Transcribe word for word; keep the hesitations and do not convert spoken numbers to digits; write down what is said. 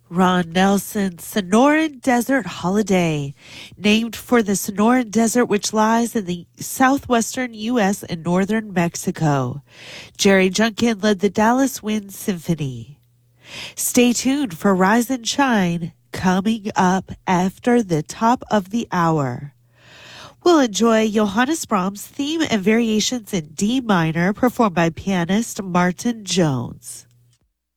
Ron Nelson's Sonoran Desert Holiday, named for the Sonoran Desert, which lies in the southwestern U S and northern Mexico. Jerry Junkin led the Dallas Wind Symphony. Stay tuned for Rise and Shine, coming up after the top of the hour. We'll enjoy Johannes Brahms' theme and variations in D minor, performed by pianist Martin Jones.